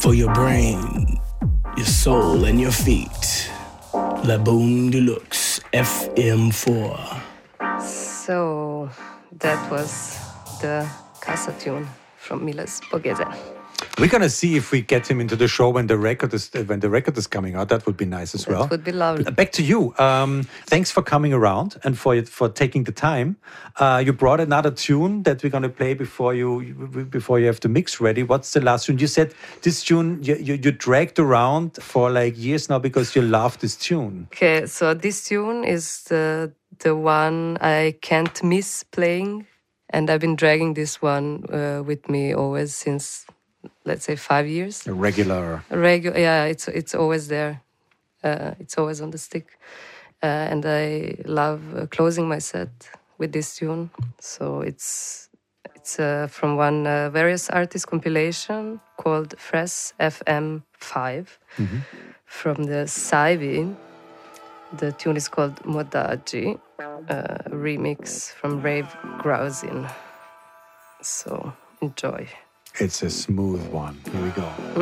For your brain, your soul, and your feet. La Boom Deluxe FM4. So that was the Casa tune from Miles Borghese. We're gonna see if we get him into the show when the record is coming out. That would be nice as well. That would be lovely. Back to you. Thanks for coming around and for taking the time. You brought another tune that we're gonna play before you have the mix ready. What's the last tune? You said this tune you dragged around for like years now because you love this tune. Okay, so this tune is the one I can't miss playing, and I've been dragging this one with me always since, let's say, 5 years. A regular, yeah. It's always there. It's always on the stick, and I love closing my set with this tune. So it's from one various artist compilation called Fresh FM5 from the Saivi. The tune is called Modaggi, remix from Rave Grousing. So enjoy. it's a smooth one. Here we go.